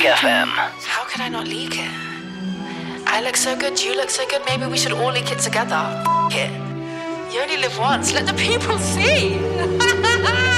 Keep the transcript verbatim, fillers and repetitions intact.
Leak F M. How could I not leak it? I look so good, you look so good, maybe we should all leak it together. F it. You only live once, let the people see.